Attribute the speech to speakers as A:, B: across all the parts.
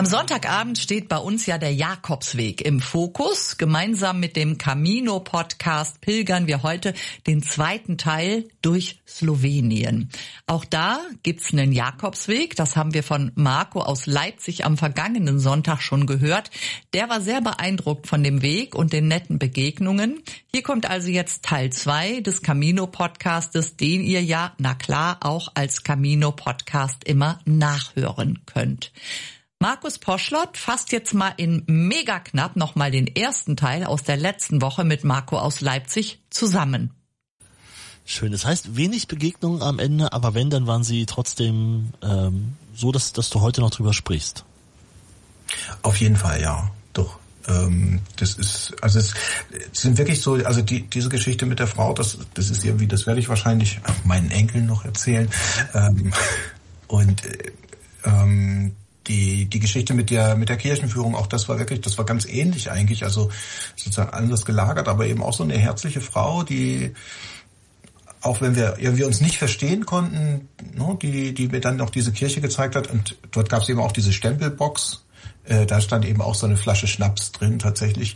A: Am Sonntagabend steht bei uns ja der Jakobsweg im Fokus. Gemeinsam mit dem Camino-Podcast pilgern wir heute den zweiten Teil durch Slowenien. Auch da gibt's einen Jakobsweg. Das haben wir von Marco aus Leipzig am vergangenen Sonntag schon gehört. Der war sehr beeindruckt von dem Weg und den netten Begegnungen. Hier kommt also jetzt Teil 2 des Camino-Podcastes, den ihr ja, na klar, auch als Camino-Podcast immer nachhören könnt. Markus Poschlott fasst jetzt mal in mega knapp nochmal den ersten Teil aus der letzten Woche mit Marco aus Leipzig zusammen.
B: Schön, das heißt wenig Begegnungen am Ende, aber wenn, dann waren sie trotzdem so, dass du heute noch drüber sprichst.
C: Auf jeden Fall, ja, doch. Das ist, also es sind wirklich so, also diese Geschichte mit der Frau, das ist irgendwie, das werde ich wahrscheinlich meinen Enkeln noch erzählen. Die Geschichte mit der Kirchenführung, auch das war ganz ähnlich eigentlich, also sozusagen anders gelagert, aber eben auch so eine herzliche Frau, die, auch wenn wir irgendwie uns nicht verstehen konnten, ne, die mir dann noch diese Kirche gezeigt hat, und dort gab es eben auch diese Stempelbox, da stand eben auch so eine Flasche Schnaps drin tatsächlich,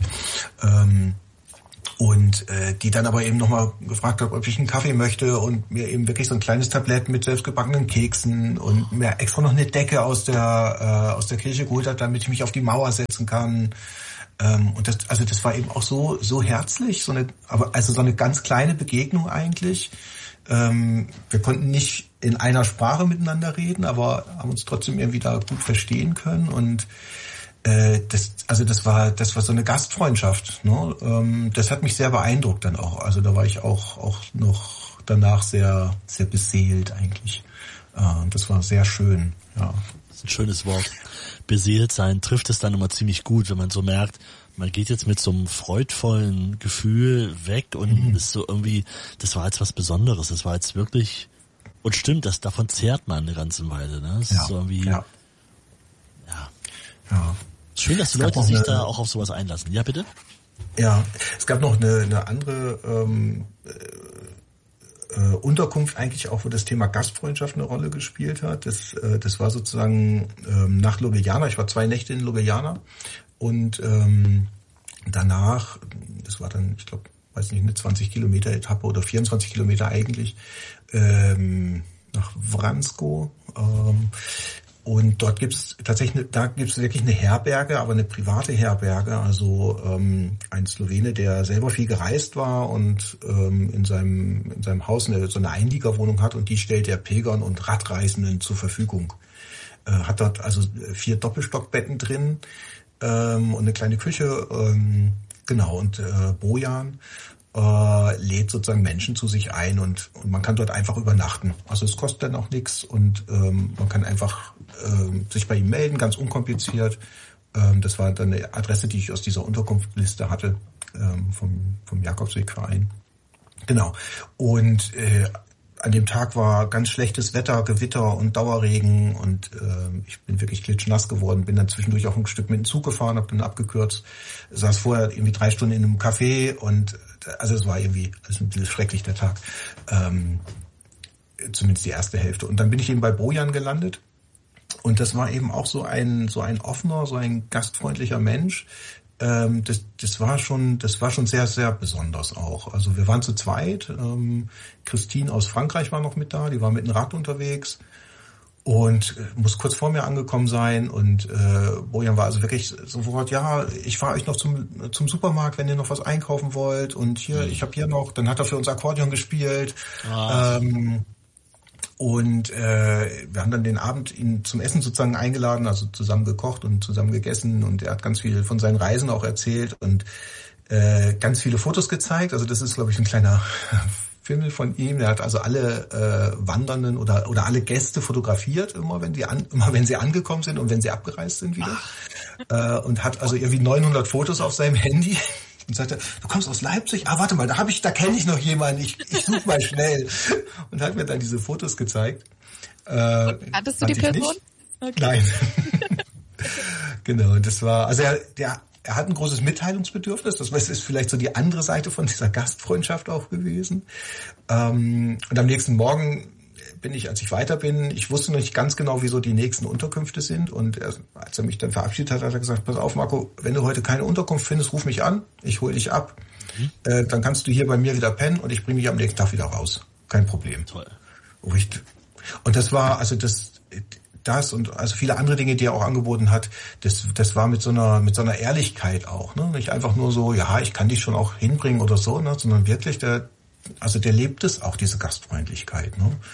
C: die dann aber eben nochmal gefragt hat, ob ich einen Kaffee möchte, und mir eben wirklich so ein kleines Tablett mit selbstgebackenen Keksen und mir extra noch eine Decke aus der Kirche geholt hat, damit ich mich auf die Mauer setzen kann. Und das war eben auch so herzlich, so eine ganz kleine Begegnung eigentlich. Wir konnten nicht in einer Sprache miteinander reden, aber haben uns trotzdem irgendwie da gut verstehen können, und das war so eine Gastfreundschaft, ne? Das hat mich sehr beeindruckt dann auch. Also da war ich auch noch danach sehr, sehr beseelt eigentlich. Das war sehr schön, ja.
B: Das ist ein schönes Wort. Beseelt sein trifft es dann immer ziemlich gut, wenn man so merkt, man geht jetzt mit so einem freudvollen Gefühl weg und ist so irgendwie, das war jetzt was Besonderes, das war jetzt wirklich, und stimmt, davon zehrt man eine ganze Weile, ne? Das ist so irgendwie, ja. Schön, dass die Leute sich da auch auf sowas einlassen. Ja, bitte?
C: Ja, es gab noch eine andere Unterkunft eigentlich auch, wo das Thema Gastfreundschaft eine Rolle gespielt hat. Das war sozusagen nach Ljubljana. Ich war 2 Nächte in Ljubljana, und danach, das war dann, ich glaube, weiß nicht, eine 20 Kilometer Etappe oder 24 Kilometer eigentlich, nach Vransko. Und dort gibt's wirklich eine Herberge, aber eine private Herberge. Also ein Slowene, der selber viel gereist war und in seinem Haus so eine Einliegerwohnung hat, und die stellt er Pilgern und Radreisenden zur Verfügung. Hat dort also 4 Doppelstockbetten drin und eine kleine Küche. Genau, und Bojan lädt sozusagen Menschen zu sich ein, und man kann dort einfach übernachten. Also es kostet dann auch nichts, und man kann einfach sich bei ihm melden, ganz unkompliziert. Das war dann eine Adresse, die ich aus dieser Unterkunftsliste hatte, vom Jakobswegverein. Genau. Und an dem Tag war ganz schlechtes Wetter, Gewitter und Dauerregen, und ich bin wirklich klitschnass geworden, bin dann zwischendurch auch ein Stück mit dem Zug gefahren, habe dann abgekürzt, saß vorher irgendwie 3 Stunden in einem Café, und also es war irgendwie ein bisschen schrecklich, der Tag, zumindest die erste Hälfte. Und dann bin ich eben bei Bojan gelandet, und das war eben auch so ein offener, so ein gastfreundlicher Mensch. Das war schon sehr, sehr besonders auch. Also wir waren zu zweit. Christine aus Frankreich war noch mit da, die war mit dem Rad unterwegs und muss kurz vor mir angekommen sein. Und Bojan war also wirklich sofort, ja, ich fahre euch noch zum Supermarkt, wenn ihr noch was einkaufen wollt. Und hier, ich habe hier noch, dann hat er für uns Akkordeon gespielt. Und wir haben dann den Abend ihn zum Essen sozusagen eingeladen, also zusammen gekocht und zusammen gegessen, und er hat ganz viel von seinen Reisen auch erzählt und ganz viele Fotos gezeigt. Also das ist, glaube ich, ein kleiner Film von ihm. Er hat also alle Wandernden oder alle Gäste fotografiert, immer wenn sie angekommen sind und wenn sie abgereist sind wieder. Und hat also irgendwie 900 Fotos auf seinem Handy. Und sagte, du kommst aus Leipzig? Warte mal, da kenne ich noch jemanden, ich suche mal schnell. Und hat mir dann diese Fotos gezeigt.
D: Hattest du die Person?
C: Okay. Nein. Genau, das war, also er hat ein großes Mitteilungsbedürfnis, das ist vielleicht so die andere Seite von dieser Gastfreundschaft auch gewesen. Und am nächsten Morgen als ich weiter bin, ich wusste noch nicht ganz genau, wieso die nächsten Unterkünfte sind. Und als er mich dann verabschiedet hat, hat er gesagt, pass auf, Marco, wenn du heute keine Unterkunft findest, ruf mich an, ich hole dich ab. Dann kannst du hier bei mir wieder pennen und ich bringe dich am nächsten Tag wieder raus. Kein Problem.
B: Toll.
C: Und das war, also das und also viele andere Dinge, die er auch angeboten hat, das war mit so einer Ehrlichkeit auch, ne? Nicht einfach nur so, ja, ich kann dich schon auch hinbringen oder so, ne? Sondern wirklich, der lebt es auch, diese Gastfreundlichkeit,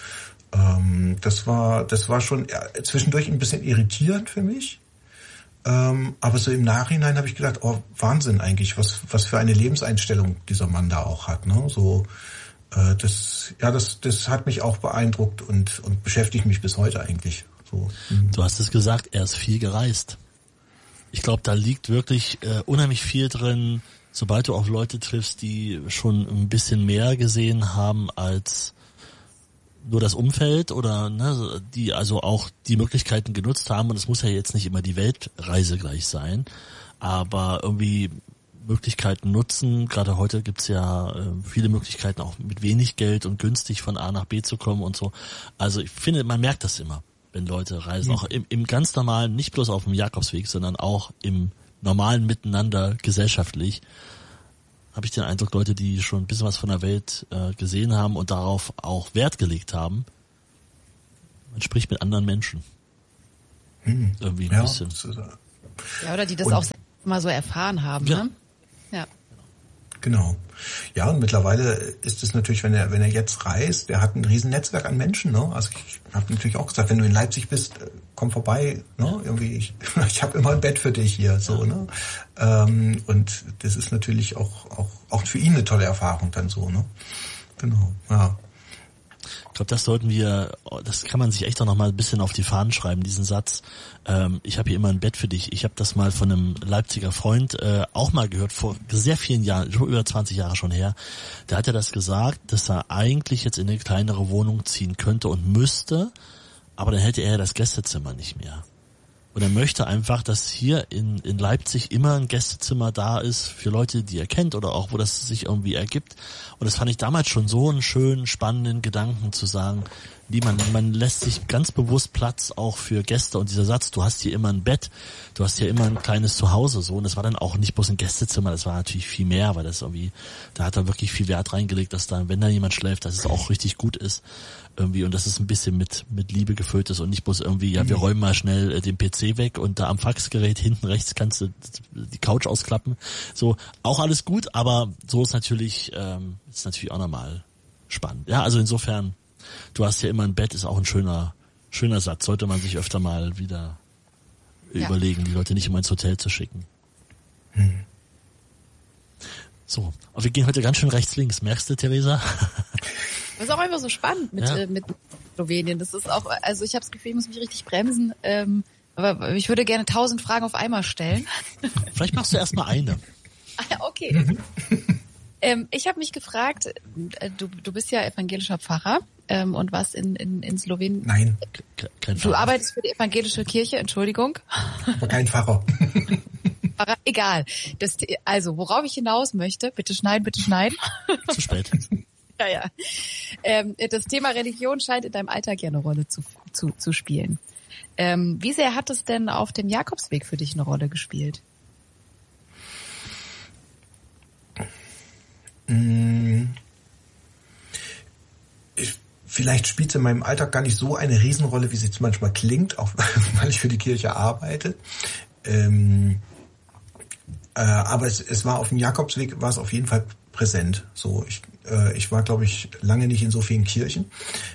C: ne? Das war schon zwischendurch ein bisschen irritierend für mich. Aber so im Nachhinein habe ich gedacht, oh, Wahnsinn eigentlich, was für eine Lebenseinstellung dieser Mann da auch hat, ne? So, das hat mich auch beeindruckt und beschäftigt mich bis heute eigentlich. So.
B: Du hast es gesagt, er ist viel gereist. Ich glaube, da liegt wirklich unheimlich viel drin, sobald du auf Leute triffst, die schon ein bisschen mehr gesehen haben als nur das Umfeld oder ne, die also auch die Möglichkeiten genutzt haben. Und es muss ja jetzt nicht immer die Weltreise gleich sein, aber irgendwie Möglichkeiten nutzen. Gerade heute gibt's ja viele Möglichkeiten, auch mit wenig Geld und günstig von A nach B zu kommen und so. Also ich finde, man merkt das immer, wenn Leute reisen. Auch im ganz normalen, nicht bloß auf dem Jakobsweg, sondern auch im normalen Miteinander gesellschaftlich, habe ich den Eindruck, Leute, die schon ein bisschen was von der Welt gesehen haben und darauf auch Wert gelegt haben, man spricht mit anderen Menschen. Irgendwie ein bisschen.
D: Ja, oder die das auch mal so erfahren haben,
B: ja.
D: Ne? Ja.
C: Genau. Ja, und mittlerweile ist es natürlich, wenn er jetzt reist, der hat ein riesen Netzwerk an Menschen, ne? Also ich habe natürlich auch gesagt, wenn du in Leipzig bist, komm vorbei, ne? Irgendwie, ich habe immer ein Bett für dich hier, so, ne? Und das ist natürlich auch für ihn eine tolle Erfahrung dann so, ne? Genau, ja.
B: Ich glaube, das kann man sich echt auch noch mal ein bisschen auf die Fahnen schreiben, diesen Satz, ich habe hier immer ein Bett für dich. Ich habe das mal von einem Leipziger Freund auch mal gehört, vor sehr vielen Jahren, über 20 Jahre schon her. Da hat er das gesagt, dass er eigentlich jetzt in eine kleinere Wohnung ziehen könnte und müsste, aber dann hätte er ja das Gästezimmer nicht mehr. Und er möchte einfach, dass hier in Leipzig immer ein Gästezimmer da ist für Leute, die er kennt oder auch, wo das sich irgendwie ergibt. Und das fand ich damals schon so einen schönen, spannenden Gedanken zu sagen, man lässt sich ganz bewusst Platz auch für Gäste. Und dieser Satz, du hast hier immer ein Bett, du hast hier immer ein kleines Zuhause, so. Und das war dann auch nicht bloß ein Gästezimmer, das war natürlich viel mehr, weil das irgendwie, da hat er wirklich viel Wert reingelegt, dass da, wenn da jemand schläft, dass es auch richtig gut ist. Irgendwie, und dass es ein bisschen mit Liebe gefüllt ist und nicht bloß irgendwie, ja, wir räumen mal schnell den PC weg und da am Faxgerät hinten rechts kannst du die Couch ausklappen. So, auch alles gut, aber so ist natürlich auch nochmal spannend. Ja, also insofern, du hast ja immer ein Bett, ist auch ein schöner Satz. Sollte man sich öfter mal wieder überlegen, die Leute nicht immer ins Hotel zu schicken. So, aber wir gehen heute ganz schön rechts-links. Merkst du, Theresa?
D: Das ist auch einfach so spannend mit Slowenien. Das ist auch, also ich habe das Gefühl, ich muss mich richtig bremsen. Aber ich würde gerne 1000 Fragen auf einmal stellen.
B: Vielleicht machst du erst mal eine.
D: Okay. Ich habe mich gefragt, du bist ja evangelischer Pfarrer und warst in Slowenien.
C: Nein,
B: kein Pfarrer.
D: Du arbeitest für die evangelische Kirche, Entschuldigung.
C: Aber kein Pfarrer.
D: Egal. Also, worauf ich hinaus möchte, bitte schneiden.
B: Zu spät.
D: Ja. Das Thema Religion scheint in deinem Alltag ja eine Rolle zu spielen. Wie sehr hat es denn auf dem Jakobsweg für dich eine Rolle gespielt?
C: Vielleicht spielt es in meinem Alltag gar nicht so eine Riesenrolle, wie es jetzt manchmal klingt, auch weil ich für die Kirche arbeite. Aber es war auf dem Jakobsweg, war es auf jeden Fall präsent. So, ich war, glaube ich, lange nicht in so vielen Kirchen.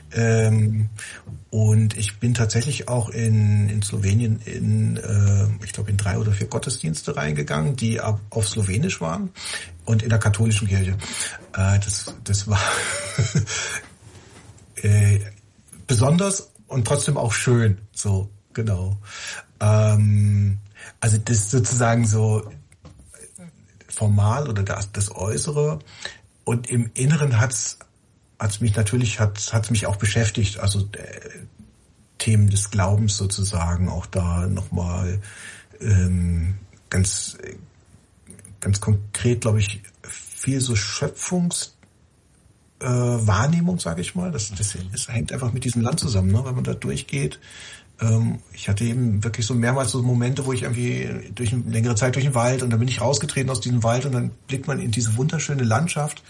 C: Und ich bin tatsächlich auch in Slowenien ich glaube, in 3 oder 4 Gottesdienste reingegangen, die auf Slowenisch waren und in der katholischen Kirche. Das war besonders und trotzdem auch schön. So, genau. Also das sozusagen so formal oder das Äußere, und im Inneren hat's mich auch beschäftigt, also Themen des Glaubens sozusagen, auch da nochmal ganz konkret, glaube ich, viel so Schöpfungsthemen Wahrnehmung, sage ich mal. Das hängt einfach mit diesem Land zusammen, ne? Wenn man da durchgeht. Ich hatte eben wirklich so mehrmals so Momente, wo ich irgendwie durch eine längere Zeit durch den Wald und dann bin ich rausgetreten aus diesem Wald und dann blickt man in diese wunderschöne Landschaft,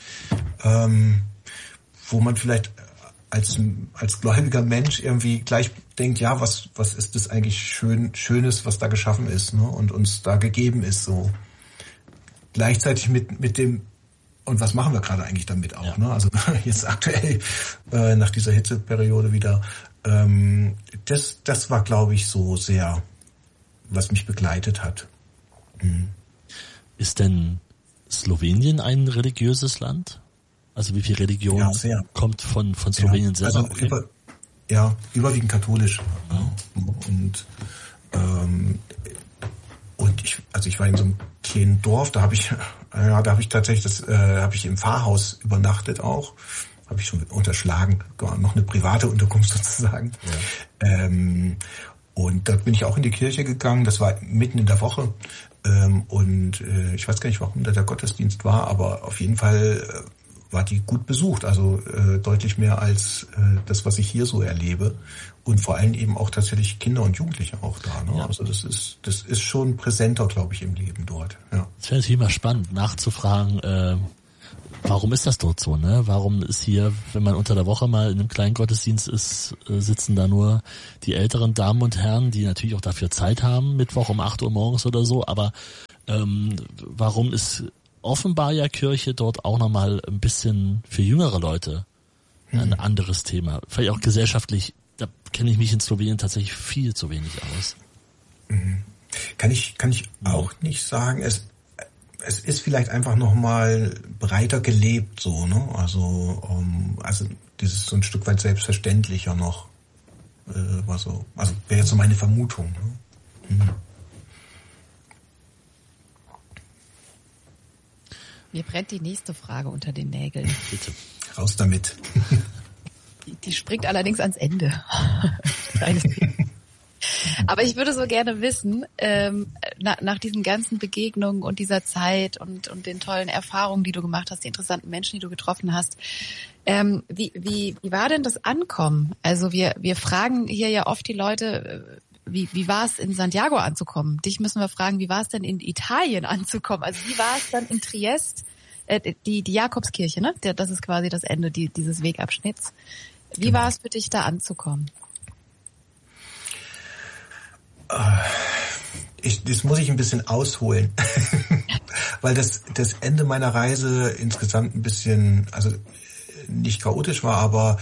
C: wo man vielleicht als gläubiger Mensch irgendwie gleich denkt, ja, was ist das eigentlich Schönes, was da geschaffen ist, ne? Und uns da gegeben ist, so. Gleichzeitig mit dem, und was machen wir gerade eigentlich damit auch, ja. Ne? Also jetzt aktuell nach dieser Hitzeperiode wieder. Das war, glaube ich, so sehr, was mich begleitet hat. Mhm.
B: Ist denn Slowenien ein religiöses Land? Also wie viel Religion kommt von Slowenien selber?
C: Also überwiegend katholisch.
B: Mhm.
C: Und ich war in so einem kleinen Dorf, da habe ich tatsächlich habe ich im Pfarrhaus übernachtet auch. Habe ich schon unterschlagen, noch eine private Unterkunft sozusagen. Ja. Und dort bin ich auch in die Kirche gegangen, das war mitten in der Woche. Ich weiß gar nicht, warum da der Gottesdienst war, aber auf jeden Fall war die gut besucht, also deutlich mehr als das, was ich hier so erlebe. Und vor allem eben auch tatsächlich Kinder und Jugendliche auch da. Ne? Ja. Also das ist schon präsenter, glaube ich, im Leben dort. Ja.
B: Das wäre natürlich mal spannend, nachzufragen, warum ist das dort so, ne? Warum ist hier, wenn man unter der Woche mal in einem kleinen Gottesdienst ist, sitzen da nur die älteren Damen und Herren, die natürlich auch dafür Zeit haben, Mittwoch um 8 Uhr morgens oder so, aber warum ist offenbar ja Kirche dort auch nochmal ein bisschen für jüngere Leute ein anderes Thema? Vielleicht auch gesellschaftlich, da kenne ich mich in Slowenien tatsächlich viel zu wenig aus.
C: Kann ich auch nicht sagen. Es ist vielleicht einfach nochmal breiter gelebt, so, ne? Also das ist so ein Stück weit selbstverständlicher noch, war so, also wäre jetzt so meine Vermutung, ne? Mhm.
D: Mir brennt die nächste Frage unter den Nägeln.
C: Bitte. Raus damit.
D: Die springt allerdings ans Ende. Aber ich würde so gerne wissen, nach diesen ganzen Begegnungen und dieser Zeit und den tollen Erfahrungen, die du gemacht hast, die interessanten Menschen, die du getroffen hast, wie war denn das Ankommen? Also wir fragen hier ja oft die Leute, wie war es in Santiago anzukommen? Dich müssen wir fragen, wie war es denn in Italien anzukommen? Also wie war es dann in Triest? Die Jakobskirche, ne? Das ist quasi das Ende dieses Wegabschnitts. Wie war es für dich, da anzukommen?
C: Das muss ich ein bisschen ausholen, weil das Ende meiner Reise insgesamt ein bisschen, also nicht chaotisch war, aber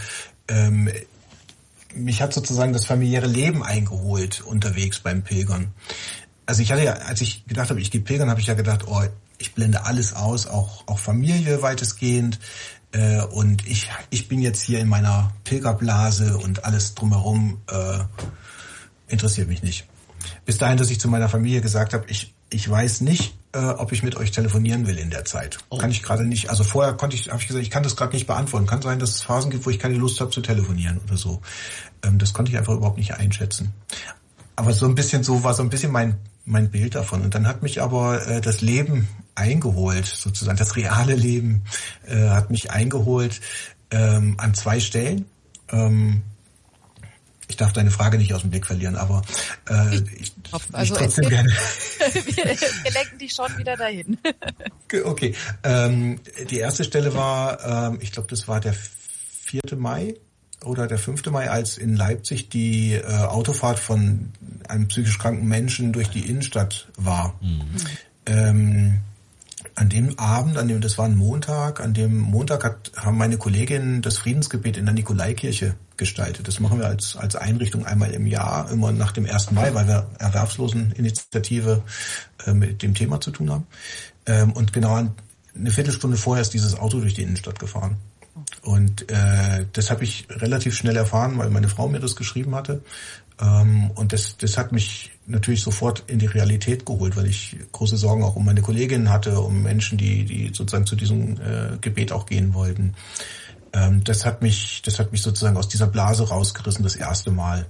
C: mich hat sozusagen das familiäre Leben eingeholt unterwegs beim Pilgern. Also ich hatte ja, als ich gedacht habe, ich gehe pilgern, habe ich ja gedacht, ich blende alles aus, auch Familie weitestgehend. Und ich bin jetzt hier in meiner Pilgerblase und alles drumherum interessiert mich nicht. Bis dahin, dass ich zu meiner Familie gesagt habe, ich weiß nicht, ob ich mit euch telefonieren will in der Zeit. Oh. Kann ich gerade nicht. Also vorher habe ich gesagt, ich kann das gerade nicht beantworten. Kann sein, dass es Phasen gibt, wo ich keine Lust habe zu telefonieren oder so. Das konnte ich einfach überhaupt nicht einschätzen. Aber so ein bisschen war so ein bisschen mein Bild davon. Und dann hat mich aber das Leben eingeholt, sozusagen das reale Leben hat mich eingeholt an 2 Stellen. Ich darf deine Frage nicht aus dem Blick verlieren, aber ich trotzdem gerne.
D: Wir lenken dich schon wieder dahin.
C: Okay. Die erste Stelle war, ich glaube, das war der 4. Mai oder der 5. Mai, als in Leipzig die Autofahrt von einem psychisch kranken Menschen durch die Innenstadt war. Mhm. An dem Abend, das war ein Montag, an dem Montag haben meine Kolleginnen das Friedensgebet in der Nikolaikirche gestaltet. Das machen wir als Einrichtung einmal im Jahr, immer nach dem 1. Mai, weil wir Erwerbsloseninitiative mit dem Thema zu tun haben. Und genau eine Viertelstunde vorher ist dieses Auto durch die Innenstadt gefahren. Und das habe ich relativ schnell erfahren, weil meine Frau mir das geschrieben hatte. Und das hat mich natürlich sofort in die Realität geholt, weil ich große Sorgen auch um meine Kolleginnen hatte, um Menschen, die sozusagen zu diesem Gebet auch gehen wollten. Das hat mich sozusagen aus dieser Blase rausgerissen, das erste Mal.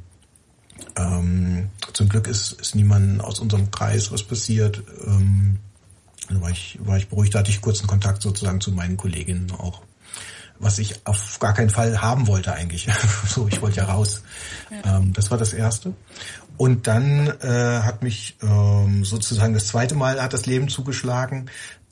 C: Zum Glück ist niemand aus unserem Kreis was passiert. Da war ich beruhigt, da hatte ich kurzen Kontakt sozusagen zu meinen Kolleginnen auch. was ich auf gar keinen Fall haben wollte eigentlich. So, ich wollte ja raus. Ja. Das war das Erste. Und dann hat mich sozusagen das zweite Mal hat das Leben zugeschlagen,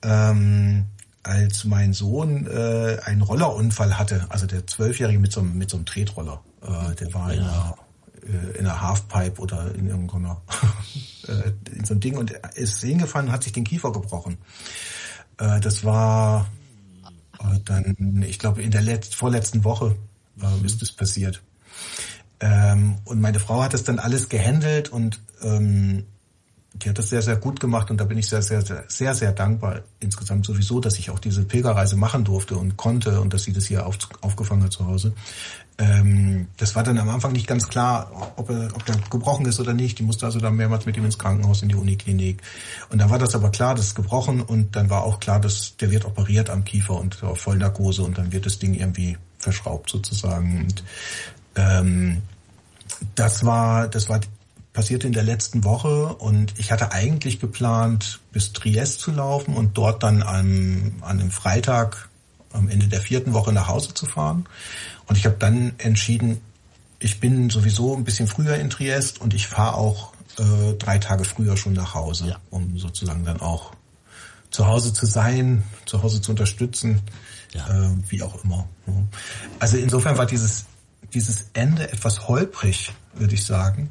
C: als mein Sohn einen Rollerunfall hatte. Also der 12-Jährige mit so einem Tretroller. Der war in einer Halfpipe oder in irgendeiner in so einem Ding und ist hingefallen und hat sich den Kiefer gebrochen. Das war dann, ich glaube, in der vorletzten Woche ist das passiert. Und meine Frau hat das dann alles gehandelt und die hat das sehr, sehr gut gemacht und da bin ich sehr, sehr, sehr, sehr, sehr dankbar insgesamt sowieso, dass ich auch diese Pilgerreise machen durfte und konnte und dass sie das hier aufgefangen hat zu Hause. Das war dann am Anfang nicht ganz klar, ob der gebrochen ist oder nicht. Die musste also dann mehrmals mit ihm ins Krankenhaus, in die Uniklinik. Und dann war das aber klar, das ist gebrochen und dann war auch klar, dass der wird operiert am Kiefer und auf Vollnarkose und dann wird das Ding irgendwie verschraubt sozusagen. Und das passierte in der letzten Woche und ich hatte eigentlich geplant, bis Triest zu laufen und dort dann an einem Freitag am Ende der 4. Woche nach Hause zu fahren. Und ich habe dann entschieden, ich bin sowieso ein bisschen früher in Triest und ich fahre auch 3 Tage früher schon nach Hause, um sozusagen dann auch zu Hause zu sein, zu Hause zu unterstützen, wie auch immer. Also insofern war dieses Ende etwas holprig, würde ich sagen.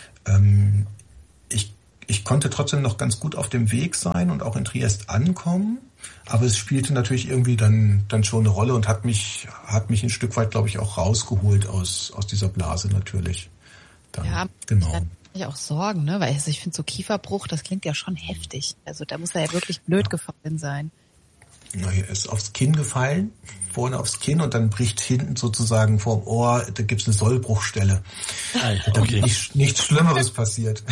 C: Ich konnte trotzdem noch ganz gut auf dem Weg sein und auch in Triest ankommen, aber es spielte natürlich irgendwie dann schon eine Rolle und hat mich ein Stück weit, glaube ich, auch rausgeholt aus dieser Blase natürlich. Dann,
D: ja,
C: genau.
D: Ich auch Sorgen, ne? Weil ich finde so Kieferbruch, das klingt ja schon heftig. Also da muss er ja wirklich blöd gefallen sein.
C: Er ist aufs Kinn gefallen, vorne aufs Kinn und dann bricht hinten sozusagen vorm Ohr, da gibt's eine Sollbruchstelle.
B: Okay.
C: Nichts Schlimmeres passiert.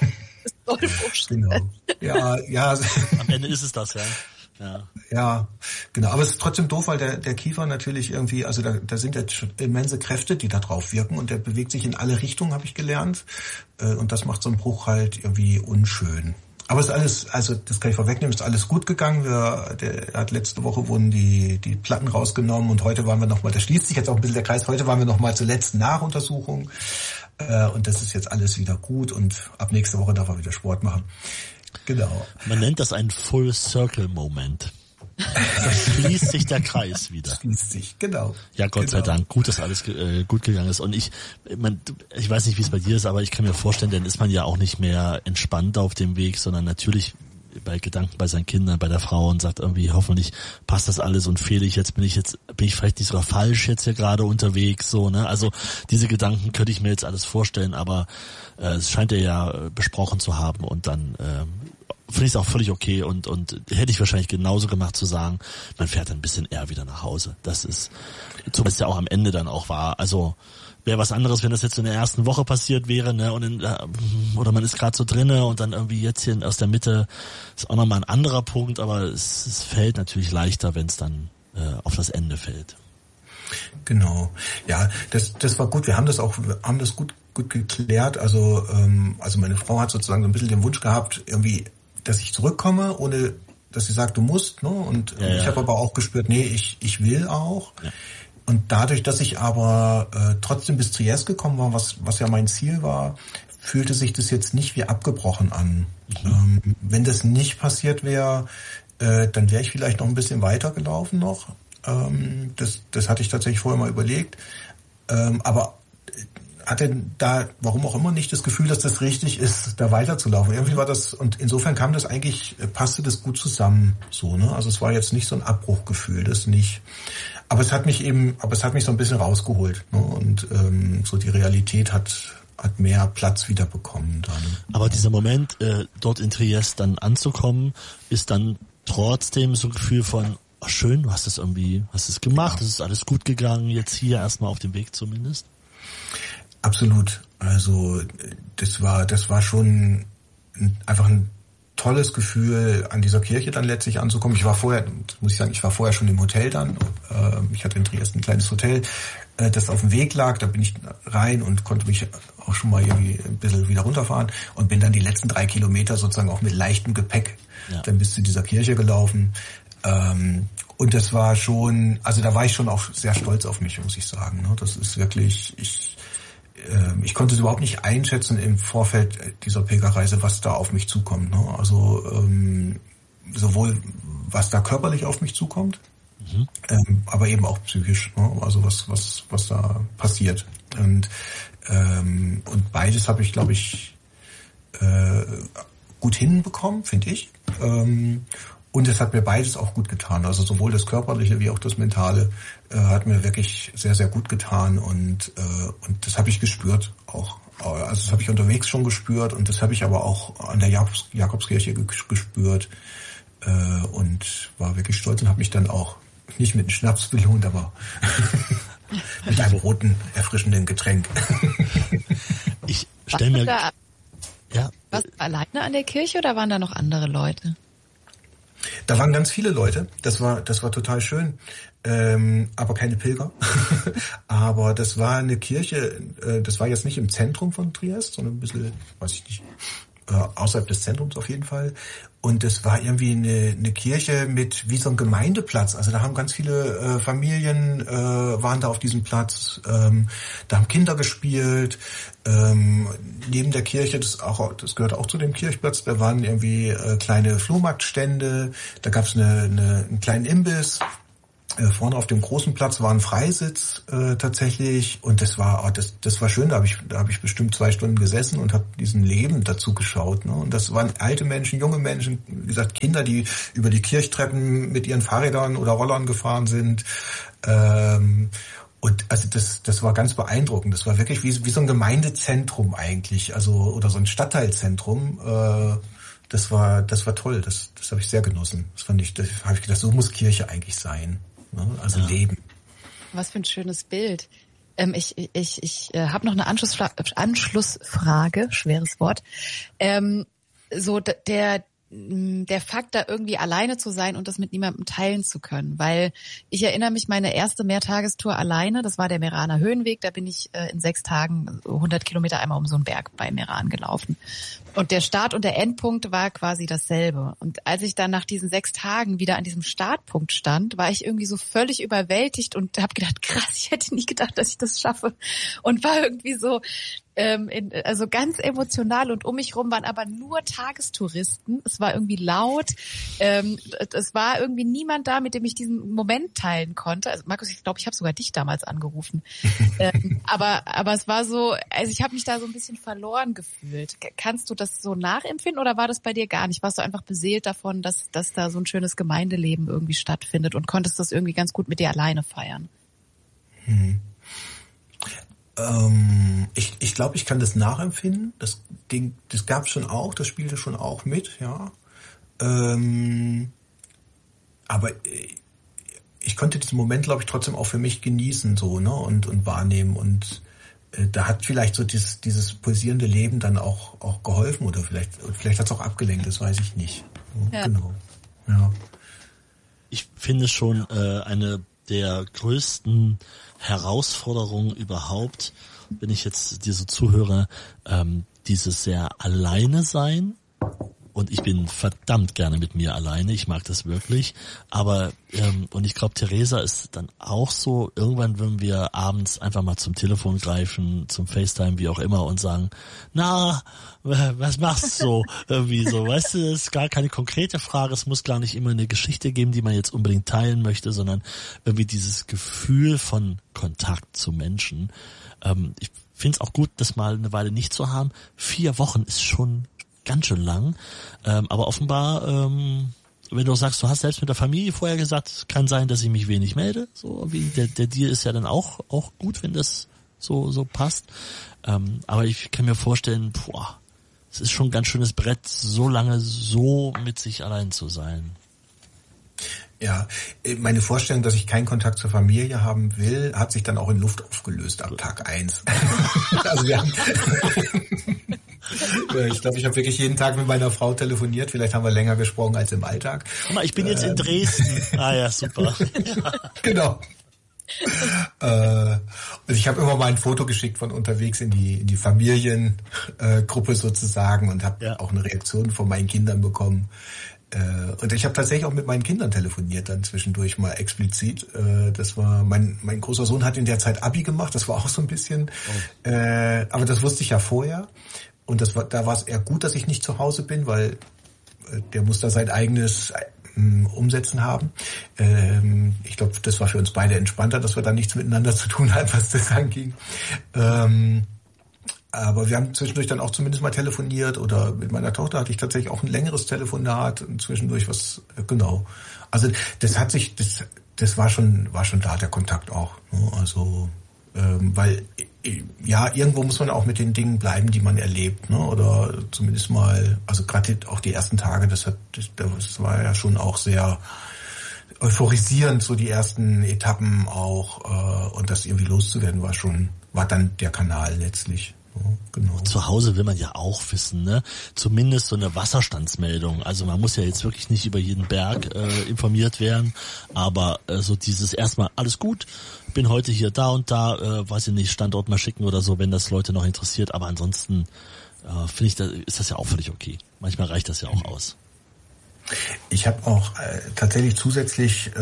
C: Genau. Ja.
B: Am Ende ist es das,
C: Ja, genau. Aber es ist trotzdem doof, weil der Kiefer natürlich irgendwie, also da sind ja immense Kräfte, die da drauf wirken und der bewegt sich in alle Richtungen, habe ich gelernt. Und das macht so einen Bruch halt irgendwie unschön. Aber es ist alles, also das kann ich vorwegnehmen, ist alles gut gegangen. Letzte Woche wurden die Platten rausgenommen und heute waren wir nochmal, da schließt sich jetzt auch ein bisschen der Kreis, heute waren wir nochmal zur letzten Nachuntersuchung. Und das ist jetzt alles wieder gut und ab nächste Woche darf er wieder Sport machen. Genau.
B: Man nennt das ein Full Circle Moment. Da schließt sich der Kreis wieder.
C: Schließt sich, genau.
B: Ja, Gott sei Dank. Gut, dass alles gut gegangen ist. Und ich weiß nicht, wie es bei dir ist, aber ich kann mir vorstellen, dann ist man ja auch nicht mehr entspannt auf dem Weg, sondern natürlich bei Gedanken bei seinen Kindern, bei der Frau und sagt irgendwie, hoffentlich passt das alles und bin ich vielleicht nicht sogar falsch jetzt hier gerade unterwegs, so, ne? Also diese Gedanken könnte ich mir jetzt alles vorstellen, aber es scheint er ja besprochen zu haben und dann finde ich es auch völlig okay und hätte ich wahrscheinlich genauso gemacht zu sagen, man fährt dann ein bisschen eher wieder nach Hause. Das ist, zumindest ja auch am Ende dann auch war, also wäre was anderes, wenn das jetzt in der ersten Woche passiert wäre, ne, oder man ist gerade so drinne und dann irgendwie jetzt hier aus der Mitte ist auch nochmal ein anderer Punkt, aber es fällt natürlich leichter, wenn es dann auf das Ende fällt.
C: Genau. Ja, das war gut. Wir haben das gut geklärt. Also meine Frau hat sozusagen so ein bisschen den Wunsch gehabt, irgendwie, dass ich zurückkomme, ohne dass sie sagt, du musst, ne? Und ich habe aber auch gespürt, nee, ich will auch. Ja. Und dadurch, dass ich aber trotzdem bis Triest gekommen war, was ja mein Ziel war, fühlte sich das jetzt nicht wie abgebrochen an. Wenn das nicht passiert wäre, dann wäre ich vielleicht noch ein bisschen weiter gelaufen noch. Das hatte ich tatsächlich vorher mal überlegt. Aber hatte da, warum auch immer, nicht das Gefühl, dass das richtig ist, da weiterzulaufen. Irgendwie war das, und insofern passte das gut zusammen, so, ne? Also es war jetzt nicht so ein Abbruchgefühl, das nicht. Aber es hat mich so ein bisschen rausgeholt, ne? Und so die Realität hat mehr Platz wieder bekommen dann.
B: Aber dieser Moment, dort in Triest dann anzukommen, ist dann trotzdem so ein Gefühl von, ach schön, du hast es gemacht, es ist alles gut gegangen, jetzt hier erstmal auf dem Weg zumindest?
C: Absolut. Also das war schon einfach ein tolles Gefühl, an dieser Kirche dann letztlich anzukommen. Ich war vorher schon im Hotel dann. Ich hatte in Triest ein kleines Hotel, das auf dem Weg lag. Da bin ich rein und konnte mich auch schon mal irgendwie ein bisschen wieder runterfahren und bin dann die letzten 3 Kilometer sozusagen auch mit leichtem Gepäck dann bis zu dieser Kirche gelaufen. Und das war schon, also da war ich schon auch sehr stolz auf mich, muss ich sagen. Das ist wirklich, ich konnte es überhaupt nicht einschätzen im Vorfeld dieser Pilgerreise, was da auf mich zukommt. Also sowohl was da körperlich auf mich zukommt, aber eben auch psychisch. Also was da passiert. Und beides habe ich, glaube ich, gut hinbekommen, finde ich. Und es hat mir beides auch gut getan. Also sowohl das Körperliche wie auch das Mentale hat mir wirklich sehr, sehr gut getan. Und das habe ich gespürt auch. Also das habe ich unterwegs schon gespürt und das habe ich aber auch an der Jakobskirche gespürt. Und war wirklich stolz und habe mich dann auch nicht mit einem Schnaps belohnt, aber mit einem roten, erfrischenden Getränk.
B: Ich stelle mir...
D: Warst du alleine an der Kirche oder waren da noch andere Leute?
C: Da waren ganz viele Leute. Das war total schön. Aber keine Pilger. Aber das war eine Kirche, das war jetzt nicht im Zentrum von Triest, sondern ein bisschen, weiß ich nicht, außerhalb des Zentrums auf jeden Fall. Und es war irgendwie eine Kirche mit wie so ein Gemeindeplatz. Also da haben ganz viele Familien waren da auf diesem Platz. Da haben Kinder gespielt. Neben der Kirche, das gehört auch zu dem Kirchplatz, da waren irgendwie kleine Flohmarktstände. Da gab es einen kleinen Imbiss. Vorne auf dem großen Platz war ein Freisitz tatsächlich und das war schön. Da habe ich bestimmt 2 Stunden gesessen und habe diesen Leben dazu geschaut. Ne? Und das waren alte Menschen, junge Menschen, wie gesagt Kinder, die über die Kirchtreppen mit ihren Fahrrädern oder Rollern gefahren sind. Und also das war ganz beeindruckend. Das war wirklich wie so ein Gemeindezentrum eigentlich, also oder so ein Stadtteilzentrum. Das war toll. Das habe ich sehr genossen. Das habe ich gedacht, so muss Kirche eigentlich sein. Also Leben.
D: Was für ein schönes Bild. Ich habe noch eine Anschlussfrage, schweres Wort. So der Fakt, da irgendwie alleine zu sein und das mit niemandem teilen zu können. Weil ich erinnere mich, meine erste Mehrtagestour alleine, das war der Meraner Höhenweg, da bin ich in 6 Tagen 100 Kilometer einmal um so einen Berg bei Meran gelaufen. Und der Start und der Endpunkt war quasi dasselbe. Und als ich dann nach diesen 6 Tagen wieder an diesem Startpunkt stand, war ich irgendwie so völlig überwältigt und habe gedacht, krass, ich hätte nie gedacht, dass ich das schaffe. Und war irgendwie so also ganz emotional und um mich rum waren aber nur Tagestouristen. Es war irgendwie laut. Es war irgendwie niemand da, mit dem ich diesen Moment teilen konnte. Also Markus, ich glaube, ich habe sogar dich damals angerufen. Aber es war so, also ich habe mich da so ein bisschen verloren gefühlt. Kannst du das so nachempfinden oder war das bei dir gar nicht? Warst du einfach beseelt davon, dass da so ein schönes Gemeindeleben irgendwie stattfindet und konntest das irgendwie ganz gut mit dir alleine feiern?
C: Ich glaube, ich kann das nachempfinden. Das gab es schon auch, das spielte schon auch mit, ja. Aber ich konnte diesen Moment, glaube ich, trotzdem auch für mich genießen, so, ne, und wahrnehmen. Und da hat vielleicht so dieses pulsierende Leben dann auch geholfen oder vielleicht hat es auch abgelenkt, das weiß ich nicht.
D: Ja.
C: Genau. Ja.
B: Ich finde schon eine der größten Herausforderungen überhaupt, wenn ich jetzt dir so zuhöre, dieses sehr alleine sein. Und ich bin verdammt gerne mit mir alleine, ich mag das wirklich. Aber, und ich glaube, Theresa ist dann auch so, irgendwann würden wir abends einfach mal zum Telefon greifen, zum FaceTime, wie auch immer, und sagen, na, was machst du so? Irgendwie so, weißt du, das ist gar keine konkrete Frage, es muss gar nicht immer eine Geschichte geben, die man jetzt unbedingt teilen möchte, sondern irgendwie dieses Gefühl von Kontakt zu Menschen. Ich finde es auch gut, das mal eine Weile nicht zu haben. 4 Wochen ist schon ganz schön lang, aber offenbar, wenn du sagst, du hast selbst mit der Familie vorher gesagt, kann sein, dass ich mich wenig melde, so wie der Deal ist ja dann auch gut, wenn das so passt, aber ich kann mir vorstellen, es ist schon ein ganz schönes Brett, so lange so mit sich allein zu sein.
C: Ja, meine Vorstellung, dass ich keinen Kontakt zur Familie haben will, hat sich dann auch in Luft aufgelöst ab Tag 1. Also wir haben ich glaube, ich habe wirklich jeden Tag mit meiner Frau telefoniert. Vielleicht haben wir länger gesprochen als im Alltag.
B: Guck mal, ich bin jetzt in Dresden. Ah ja, super.
C: Genau. Und ich habe immer mal ein Foto geschickt von unterwegs in die Familiengruppe sozusagen und habe auch eine Reaktion von meinen Kindern bekommen. Und ich habe tatsächlich auch mit meinen Kindern telefoniert dann zwischendurch mal explizit. Das war mein großer Sohn hat in der Zeit Abi gemacht, das war auch so ein bisschen, aber das wusste ich ja vorher. Und da war es eher gut, dass ich nicht zu Hause bin, weil der muss da sein eigenes Umsetzen haben. Ich glaube, das war für uns beide entspannter, dass wir da nichts miteinander zu tun hatten, was das anging. Aber wir haben zwischendurch dann auch zumindest mal telefoniert oder mit meiner Tochter hatte ich tatsächlich auch ein längeres Telefonat und zwischendurch genau. Also das war schon da der Kontakt auch. Ne? Also weil ja, irgendwo muss man auch mit den Dingen bleiben, die man erlebt, ne? Oder zumindest mal, also gerade auch die ersten Tage, das war ja schon auch sehr euphorisierend, so die ersten Etappen auch, und das irgendwie loszuwerden war dann der Kanal letztlich. Ja, genau.
B: Zu Hause will man ja auch wissen, ne? Zumindest so eine Wasserstandsmeldung. Also man muss ja jetzt wirklich nicht über jeden Berg informiert werden, aber so dieses erstmal alles gut, bin heute hier da und da, weiß ich nicht, Standort mal schicken oder so, wenn das Leute noch interessiert. Aber ansonsten finde ich, ist das ja auch völlig okay. Manchmal reicht das ja auch aus.
C: Ich habe auch tatsächlich zusätzlich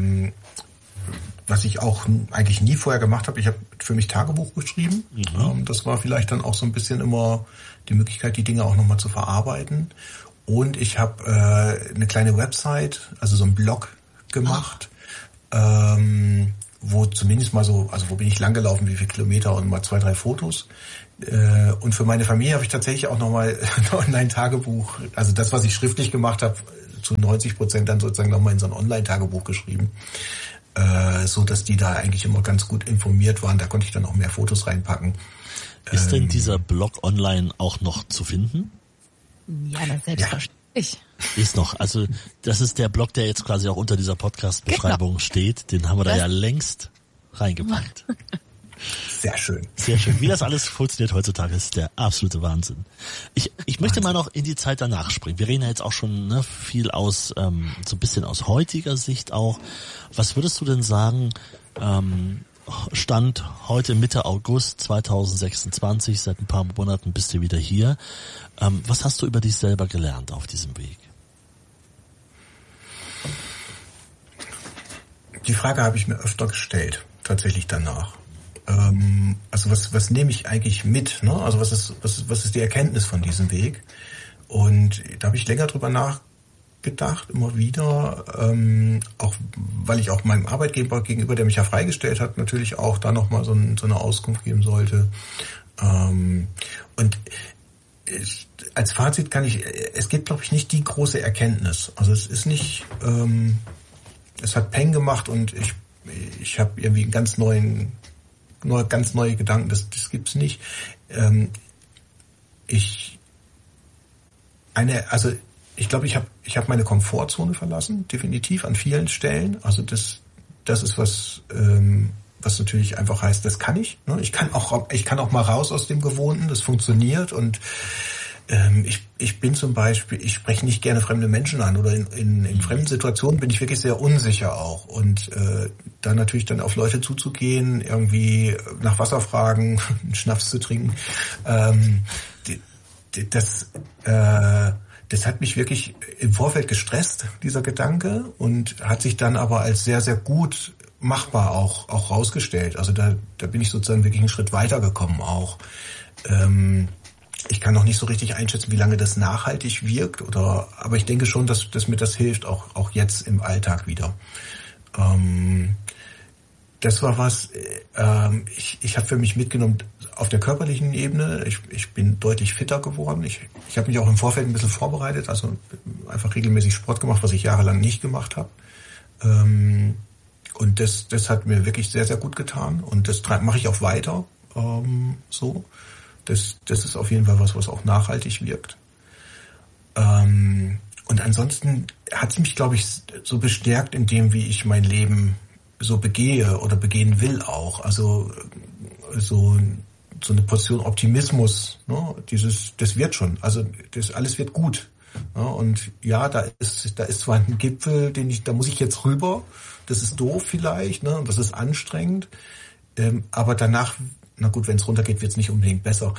C: was ich auch eigentlich nie vorher gemacht habe. Ich habe für mich Tagebuch geschrieben. Mhm. Das war vielleicht dann auch so ein bisschen immer die Möglichkeit, die Dinge auch nochmal zu verarbeiten. Und ich habe eine kleine Website, also so einen Blog gemacht, wo zumindest mal so, also wo bin ich langgelaufen, wie viele Kilometer und mal 2, 3 Fotos. Und für meine Familie habe ich tatsächlich auch nochmal ein Online-Tagebuch, also das, was ich schriftlich gemacht habe, zu 90% dann sozusagen nochmal in so ein Online-Tagebuch geschrieben. So dass die da eigentlich immer ganz gut informiert waren. Da konnte ich dann auch mehr Fotos reinpacken.
B: Ist denn dieser Blog online auch noch zu finden?
D: Ja, das selbstverständlich.
B: Ja. Ist noch. Also das ist der Blog, der jetzt quasi auch unter dieser Podcast-Beschreibung steht. Den haben wir da ja längst reingepackt.
C: Sehr schön.
B: Sehr schön. Wie das alles funktioniert heutzutage, ist der absolute Wahnsinn. Ich möchte mal noch in die Zeit danach springen. Wir reden ja jetzt auch schon viel aus, so ein bisschen aus heutiger Sicht auch. Was würdest du denn sagen, Stand heute Mitte August 2026, seit ein paar Monaten bist du wieder hier. Was hast du über dich selber gelernt auf diesem Weg?
C: Die Frage habe ich mir öfter gestellt, tatsächlich danach. Also was nehme ich eigentlich mit? Ne? Also was ist die Erkenntnis von diesem Weg? Und da habe ich länger drüber nachgedacht, immer wieder, auch weil ich auch meinem Arbeitgeber gegenüber, der mich ja freigestellt hat, natürlich auch da nochmal so eine Auskunft geben sollte. Und als Fazit es gibt, glaube ich, nicht die große Erkenntnis. Also es ist nicht, es hat Peng gemacht und ich habe irgendwie einen ganz neue Gedanken, das gibt's nicht. Ich glaube, ich habe meine Komfortzone verlassen, definitiv an vielen Stellen. Also das ist was natürlich einfach heißt, das kann ich. Ne? Ich kann auch mal raus aus dem Gewohnten, das funktioniert und ich bin zum Beispiel, ich spreche nicht gerne fremde Menschen an oder in fremden Situationen bin ich wirklich sehr unsicher auch und da natürlich dann auf Leute zuzugehen, irgendwie nach Wasser fragen, einen Schnaps zu trinken, das hat mich wirklich im Vorfeld gestresst, dieser Gedanke, und hat sich dann aber als sehr, sehr gut machbar auch rausgestellt. Also da bin ich sozusagen wirklich einen Schritt weitergekommen auch. Ich kann noch nicht so richtig einschätzen, wie lange das nachhaltig wirkt, aber ich denke schon, dass mir das hilft, auch jetzt im Alltag wieder. Das war was, ich habe für mich mitgenommen auf der körperlichen Ebene. Ich bin deutlich fitter geworden. Ich habe mich auch im Vorfeld ein bisschen vorbereitet, also einfach regelmäßig Sport gemacht, was ich jahrelang nicht gemacht habe. Und das hat mir wirklich sehr, sehr gut getan. Und das mache ich auch weiter so. Das ist auf jeden Fall was auch nachhaltig wirkt. Und ansonsten hat es mich, glaube ich, so bestärkt in dem, wie ich mein Leben so begehe oder begehen will auch. Also so eine Portion Optimismus, ne? Das wird schon. Also alles wird gut. Ja, und ja, da ist zwar ein Gipfel, da muss ich jetzt rüber. Das ist doof vielleicht, ne? Und das ist anstrengend. Aber danach, na gut, wenn es runtergeht, wird es nicht unbedingt besser.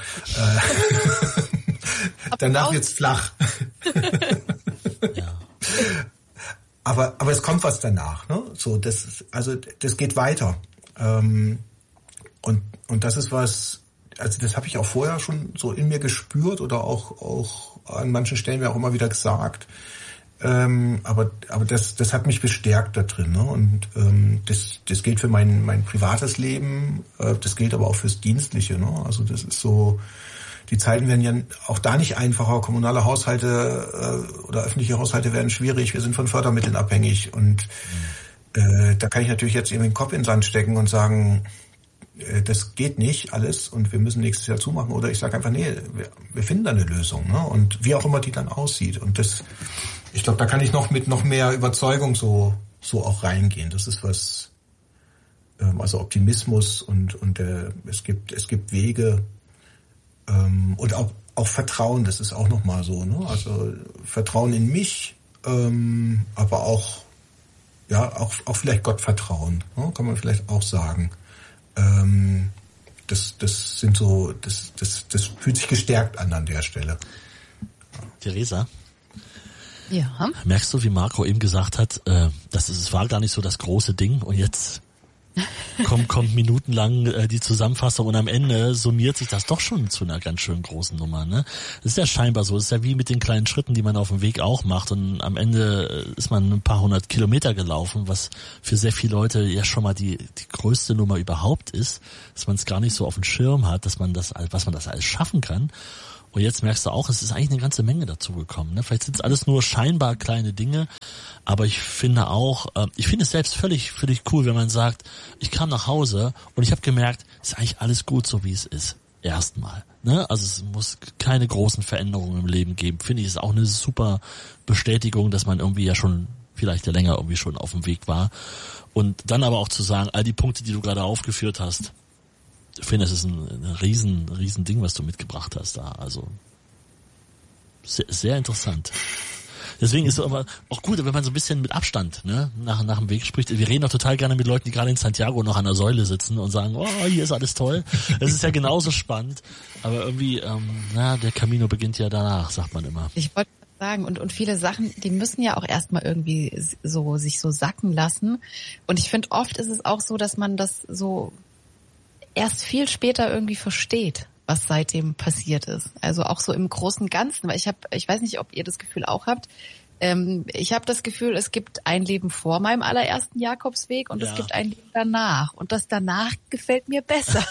C: Danach wird's flach.
B: Ja.
C: Aber es kommt was danach, ne? So, das geht weiter. Und das ist was, also das habe ich auch vorher schon so in mir gespürt oder auch an manchen Stellen mir auch immer wieder gesagt. Aber das hat mich bestärkt da drin, ne? Und das gilt für mein privates Leben, das gilt aber auch fürs Dienstliche, ne? Also das ist so, die Zeiten werden ja auch da nicht einfacher. Kommunale Haushalte oder öffentliche Haushalte werden schwierig. Wir sind von Fördermitteln abhängig und da kann ich natürlich jetzt irgendwie den Kopf in den Sand stecken und sagen, das geht nicht alles und wir müssen nächstes Jahr zumachen. Oder ich sage einfach, nee, wir finden da eine Lösung, ne? Und wie auch immer die dann aussieht. Und das, ich glaube, da kann ich mit noch mehr Überzeugung so auch reingehen. Das ist was, also Optimismus und es gibt Wege und auch Vertrauen. Das ist auch nochmal so, ne? Also Vertrauen in mich, aber auch vielleicht Gottvertrauen, ne? Kann man vielleicht auch sagen. Das fühlt sich gestärkt an der Stelle.
B: Theresa?
D: Ja.
B: Merkst du, wie Marco eben gesagt hat, es war gar nicht so das große Ding und jetzt kommt minutenlang die Zusammenfassung und am Ende summiert sich das doch schon zu einer ganz schön großen Nummer, ne? Das ist ja scheinbar so, das ist ja wie mit den kleinen Schritten, die man auf dem Weg auch macht und am Ende ist man ein paar hundert Kilometer gelaufen, was für sehr viele Leute ja schon mal die größte Nummer überhaupt ist, dass man es gar nicht so auf dem Schirm hat, was man das alles schaffen kann. Und jetzt merkst du auch, es ist eigentlich eine ganze Menge dazu gekommen, ne? Vielleicht sind es alles nur scheinbar kleine Dinge, aber ich finde es selbst völlig cool, wenn man sagt, ich kam nach Hause und ich habe gemerkt, es ist eigentlich alles gut, so wie es ist. Erstmal, ne? Also es muss keine großen Veränderungen im Leben geben. Finde ich, ist auch eine super Bestätigung, dass man irgendwie ja schon vielleicht ja länger irgendwie schon auf dem Weg war. Und dann aber auch zu sagen, all die Punkte, die du gerade aufgeführt hast, ich finde, es ist ein riesen Ding, was du mitgebracht hast da. Also sehr, sehr interessant. Deswegen ist es aber auch gut, wenn man so ein bisschen mit Abstand, ne, nach dem Weg spricht. Wir reden auch total gerne mit Leuten, die gerade in Santiago noch an der Säule sitzen und sagen, oh, hier ist alles toll. Das ist ja genauso spannend. Aber irgendwie, der Camino beginnt ja danach, sagt man immer.
D: Ich wollte sagen, und viele Sachen, die müssen ja auch erstmal irgendwie sich so sacken lassen. Und ich finde, oft ist es auch so, dass man das so erst viel später irgendwie versteht, was seitdem passiert ist. Also auch so im Großen und Ganzen. Weil ich weiß nicht, ob ihr das Gefühl auch habt. Ich habe das Gefühl, es gibt ein Leben vor meinem allerersten Jakobsweg und es gibt ein Leben danach. Und das danach gefällt mir besser.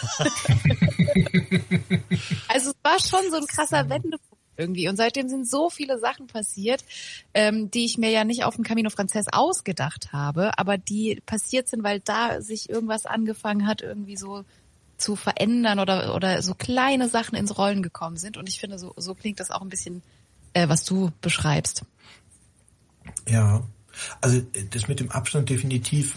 D: Also es war schon so ein krasser Wendepunkt irgendwie. Und seitdem sind so viele Sachen passiert, die ich mir ja nicht auf dem Camino Frances ausgedacht habe, aber die passiert sind, weil da sich irgendwas angefangen hat, irgendwie so zu verändern oder so kleine Sachen ins Rollen gekommen sind. Und ich finde, so klingt das auch ein bisschen, was du beschreibst.
C: Ja, also das mit dem Abstand definitiv.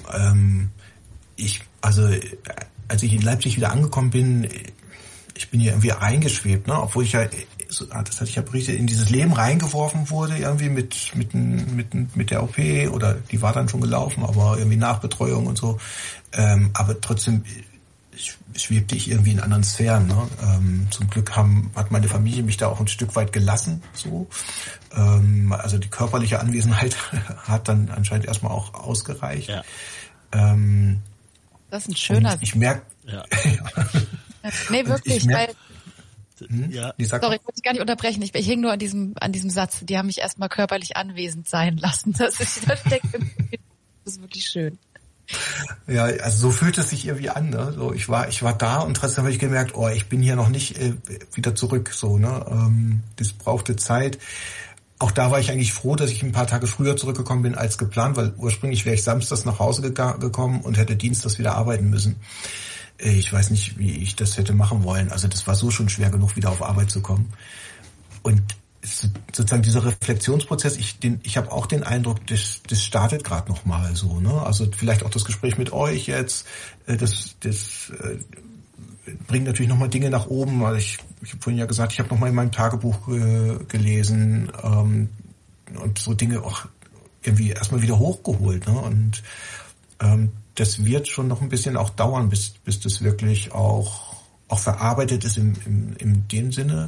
C: Als ich in Leipzig wieder angekommen bin, ich bin hier irgendwie eingeschwebt, ne? Obwohl ich ja, das hatte ich ja berichtet, in dieses Leben reingeworfen wurde, irgendwie mit der OP, oder die war dann schon gelaufen, aber irgendwie Nachbetreuung und so. Aber trotzdem schwebte ich irgendwie in anderen Sphären, ne? Zum Glück hat meine Familie mich da auch ein Stück weit gelassen, so. Also die körperliche Anwesenheit hat dann anscheinend erstmal auch ausgereicht. Ja.
D: Das ist ein schöner.
C: Ich merke.
B: Ja.
D: Nee, wirklich, weil.
B: Ja.
D: Sorry, ich wollte dich gar nicht unterbrechen. Ich hing nur an diesem Satz. Die haben mich erstmal körperlich anwesend sein lassen. Das ist wirklich schön.
C: Ja, also so fühlt es sich irgendwie an, ne? So, ich war da und trotzdem habe ich gemerkt, ich bin hier noch nicht wieder zurück, so, ne? Das brauchte Zeit. Auch da war ich eigentlich froh, dass ich ein paar Tage früher zurückgekommen bin als geplant, weil ursprünglich wäre ich samstags nach Hause gekommen und hätte dienstags wieder arbeiten müssen. Ich weiß nicht, wie ich das hätte machen wollen. Also das war so schon schwer genug, wieder auf Arbeit zu kommen. Und sozusagen dieser Reflexionsprozess, ich habe auch den Eindruck, das startet gerade noch mal so, ne? Also vielleicht auch das Gespräch mit euch jetzt, bringt natürlich nochmal Dinge nach oben. Also ich habe vorhin ja gesagt, ich habe nochmal in meinem Tagebuch gelesen und so Dinge auch irgendwie erstmal wieder hochgeholt. Ne? Und das wird schon noch ein bisschen auch dauern, bis das wirklich auch verarbeitet ist in dem Sinne.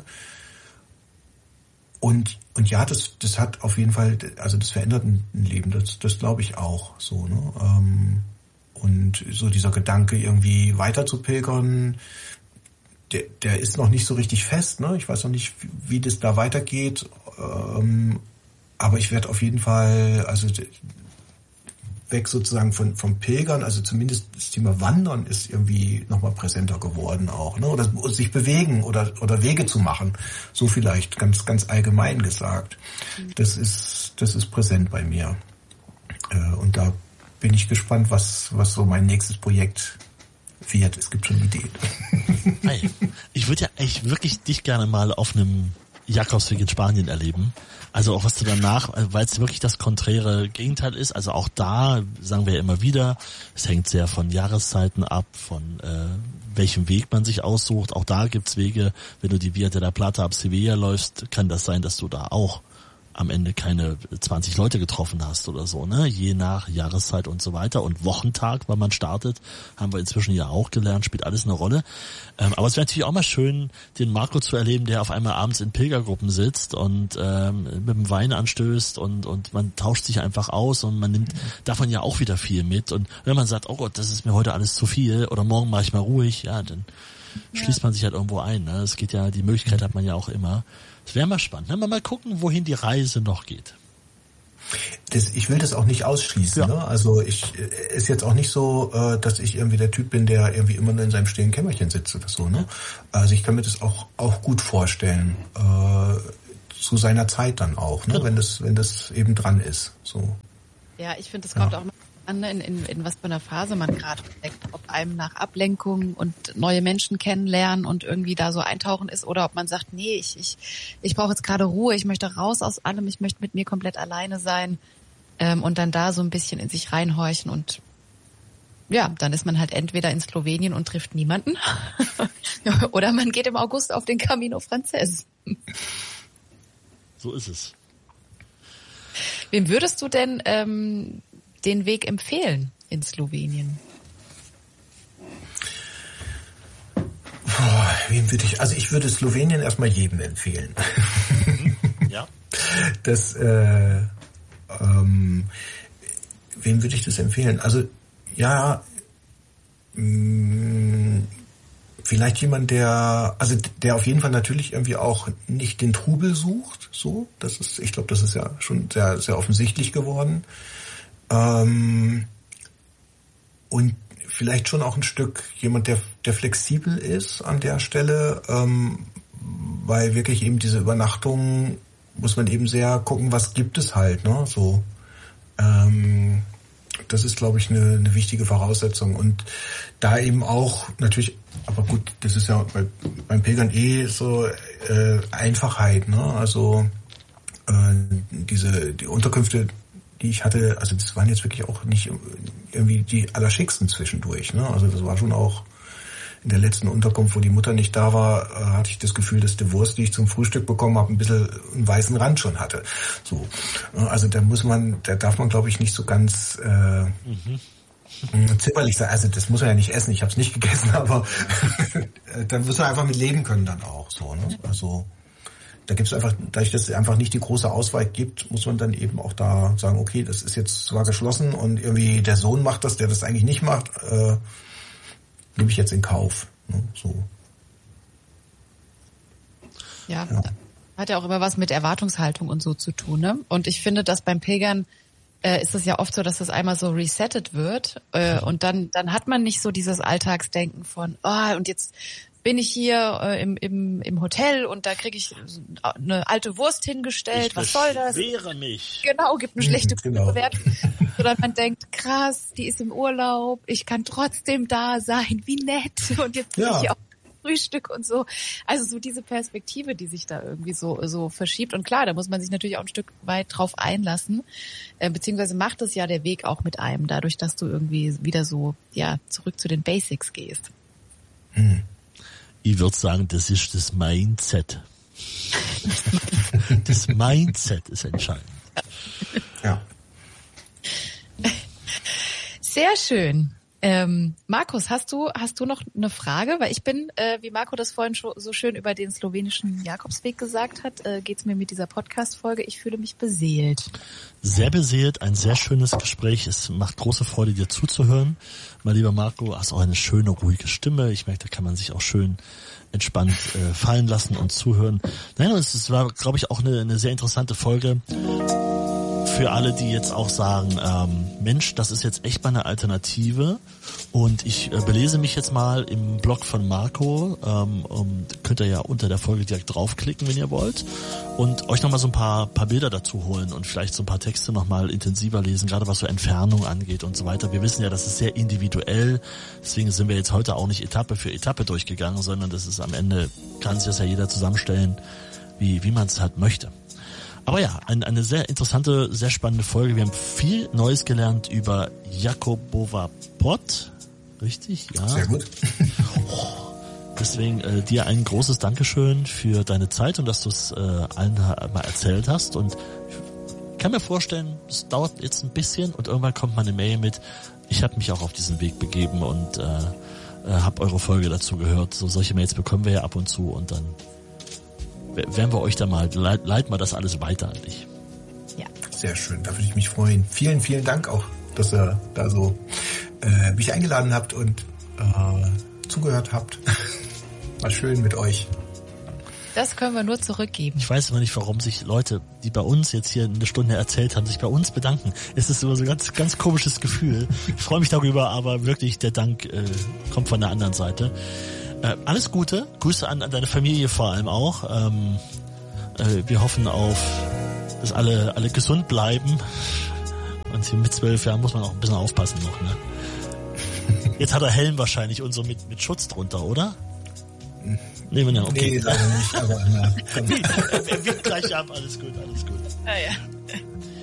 C: Und ja, das hat auf jeden Fall, also das verändert ein Leben, das glaube ich auch so, ne? Und so dieser Gedanke, irgendwie weiter zu pilgern, der ist noch nicht so richtig fest, ne? Ich weiß noch nicht, wie das da weitergeht, aber ich werde auf jeden Fall, also weg sozusagen vom Pilgern, also zumindest das Thema Wandern ist irgendwie nochmal präsenter geworden auch, ne? Oder sich bewegen oder Wege zu machen, so vielleicht ganz allgemein gesagt. Das ist präsent bei mir. Und da bin ich gespannt, was so mein nächstes Projekt wird. Es gibt schon Ideen.
B: Hey, ich würde ja echt wirklich dich gerne mal auf einem Jakobsweg in Spanien erleben. Also auch was du danach, weil es wirklich das konträre Gegenteil ist. Also auch da, sagen wir ja immer wieder, es hängt sehr von Jahreszeiten ab, von welchem Weg man sich aussucht. Auch da gibt's Wege, wenn du die Via de la Plata ab Sevilla läufst, kann das sein, dass du da auch am Ende keine 20 Leute getroffen hast oder so, ne? Je nach Jahreszeit und so weiter. Und Wochentag, wann man startet, haben wir inzwischen ja auch gelernt, spielt alles eine Rolle. Aber es wäre natürlich auch mal schön, den Marco zu erleben, der auf einmal abends in Pilgergruppen sitzt und mit dem Wein anstößt und man tauscht sich einfach aus und man nimmt davon ja auch wieder viel mit. Und wenn man sagt, oh Gott, das ist mir heute alles zu viel oder morgen mache ich mal ruhig, ja, dann schließt man sich halt irgendwo ein. Ne? Es geht ja, die Möglichkeit hat man ja auch immer. Es wäre mal spannend. Ne? Mal gucken, wohin die Reise noch geht.
C: Ich will das auch nicht ausschließen.
B: Ja.
C: Ne? Also ist jetzt auch nicht so, dass ich irgendwie der Typ bin, der irgendwie immer nur in seinem stillen Kämmerchen sitzt oder so. Ne? Also ich kann mir das auch gut vorstellen, zu seiner Zeit dann auch, ne? Wenn das eben dran ist. So.
D: Ja, ich finde, es kommt auch an, in was für einer Phase man gerade steckt, ob einem nach Ablenkung und neue Menschen kennenlernen und irgendwie da so eintauchen ist oder ob man sagt, nee, ich brauche jetzt gerade Ruhe, ich möchte raus aus allem, ich möchte mit mir komplett alleine sein und dann da so ein bisschen in sich reinhorchen und ja, dann ist man halt entweder in Slowenien und trifft niemanden oder man geht im August auf den Camino Frances.
B: So ist es.
D: Wem würdest du denn den Weg empfehlen in Slowenien?
C: Wem würde ich? Also ich würde Slowenien erstmal jedem empfehlen.
B: Ja.
C: Das, wem würde ich das empfehlen? Also ja, vielleicht jemand, der auf jeden Fall natürlich irgendwie auch nicht den Trubel sucht. So, ich glaube, das ist ja schon sehr, sehr offensichtlich geworden. Und vielleicht schon auch ein Stück jemand, der flexibel ist an der Stelle, weil wirklich eben diese Übernachtung muss man eben sehr gucken, was gibt es halt, ne? So, das ist, glaube ich, eine wichtige Voraussetzung und da eben auch natürlich, aber gut, das ist ja beim Pilgern so Einfachheit, ne? Also die Unterkünfte, die ich hatte, also das waren jetzt wirklich auch nicht irgendwie die allerschicksten zwischendurch, ne? Also das war schon auch in der letzten Unterkunft, wo die Mutter nicht da war, hatte ich das Gefühl, dass die Wurst, die ich zum Frühstück bekommen habe, ein bisschen einen weißen Rand schon hatte. So, also da darf man, glaube ich, nicht so ganz zimperlich sein. Also das muss man ja nicht essen. Ich habe es nicht gegessen, aber da muss man einfach mit leben können dann auch. So, ne? Also da gibt's einfach, dadurch, dass es einfach nicht die große Auswahl gibt, muss man dann eben auch da sagen, okay, das ist jetzt zwar geschlossen und irgendwie der Sohn macht das, der das eigentlich nicht macht, nehme ich jetzt in Kauf. Ne? So.
D: Ja, hat ja auch immer was mit Erwartungshaltung und so zu tun. Ne? Und ich finde, dass beim Pilgern ist es ja oft so, dass das einmal so resettet wird und dann hat man nicht so dieses Alltagsdenken von, und jetzt bin ich hier im Hotel und da kriege ich eine alte Wurst hingestellt. Was soll das?
B: Ich beschwere mich.
D: Genau, gibt eine schlechte
C: genau.
D: Bewertung. Sondern man denkt, krass, die ist im Urlaub, ich kann trotzdem da sein, wie nett. Und jetzt bin ich hier auch Frühstück und so. Also so diese Perspektive, die sich da irgendwie so verschiebt. Und klar, da muss man sich natürlich auch ein Stück weit drauf einlassen. Beziehungsweise macht es ja der Weg auch mit einem, dadurch, dass du irgendwie wieder so, ja, zurück zu den Basics gehst.
B: Ich würde sagen, das ist das Mindset. Das Mindset ist entscheidend.
C: Ja.
D: Sehr schön. Markus, hast du noch eine Frage? Weil ich bin, wie Marco das vorhin schon so schön über den slowenischen Jakobsweg gesagt hat, geht's mir mit dieser Podcast-Folge. Ich fühle mich beseelt.
B: Sehr beseelt, ein sehr schönes Gespräch. Es macht große Freude, dir zuzuhören. Mein lieber Marco, hast auch eine schöne, ruhige Stimme. Ich merke, da kann man sich auch schön entspannt fallen lassen und zuhören. Nein, es war, glaube ich, auch eine sehr interessante Folge. Für alle, die jetzt auch sagen, Mensch, das ist jetzt echt mal eine Alternative und ich belese mich jetzt mal im Blog von Marco, könnt ihr ja unter der Folge direkt draufklicken, wenn ihr wollt und euch nochmal so ein paar Bilder dazu holen und vielleicht so ein paar Texte nochmal intensiver lesen, gerade was so Entfernung angeht und so weiter. Wir wissen ja, das ist sehr individuell, deswegen sind wir jetzt heute auch nicht Etappe für Etappe durchgegangen, sondern das ist am Ende, kann sich das ja jeder zusammenstellen, wie man es halt möchte. Aber ja, eine sehr interessante, sehr spannende Folge. Wir haben viel Neues gelernt über Jakobova Pod. Richtig? Ja.
C: Sehr gut.
B: Deswegen dir ein großes Dankeschön für deine Zeit und dass du es allen mal erzählt hast. Und ich kann mir vorstellen, es dauert jetzt ein bisschen und irgendwann kommt mal eine Mail mit, ich habe mich auch auf diesen Weg begeben und habe eure Folge dazu gehört. So solche Mails bekommen wir ja ab und zu und dann werden wir euch da mal, leiten wir das alles weiter an dich.
D: Ja.
C: Sehr schön, da würde ich mich freuen. Vielen, vielen Dank auch, dass ihr da so mich eingeladen habt und zugehört habt. War schön mit euch.
D: Das können wir nur zurückgeben.
B: Ich weiß immer nicht, warum sich Leute, die bei uns jetzt hier eine Stunde erzählt haben, sich bei uns bedanken. Es ist immer so ein ganz, ganz komisches Gefühl. Ich freue mich darüber, aber wirklich der Dank kommt von der anderen Seite. Alles Gute, Grüße an deine Familie vor allem auch. Wir hoffen auf, dass alle gesund bleiben. Und hier mit 12 Jahren muss man auch ein bisschen aufpassen noch, ne? Jetzt hat er Helm wahrscheinlich und so mit Schutz drunter, oder? Nee, okay.
C: Nee, leider nicht, aber
B: er wird gleich ab, alles gut.
D: Ah, ja.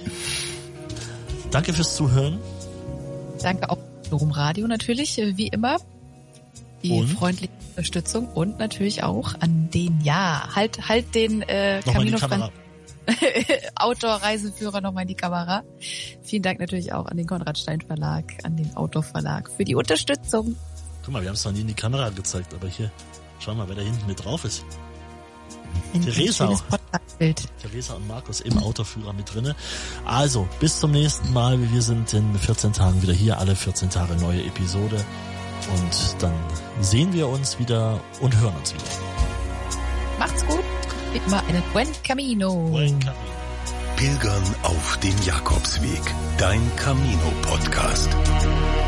B: Danke fürs Zuhören.
D: Danke auch Dom Radio natürlich, wie immer. Die freundliche Unterstützung und natürlich auch an den, halt den Camino Outdoor-Reiseführer nochmal in die Kamera. Vielen Dank natürlich auch an den Konrad Stein Verlag, an den Outdoor Verlag für die Unterstützung.
B: Guck mal, wir haben es noch nie in die Kamera gezeigt, aber hier, schau mal, wer da hinten mit drauf ist. Theresa auch. Theresa und Markus im Autoführer mit drinne. Also, bis zum nächsten Mal. Wir sind in 14 Tagen wieder hier, alle 14 Tage neue Episode. Und dann sehen wir uns wieder und hören uns wieder.
D: Macht's gut. Wie immer einen Buen Camino.
B: Buen Camino.
E: Pilgern auf dem Jakobsweg. Dein Camino-Podcast.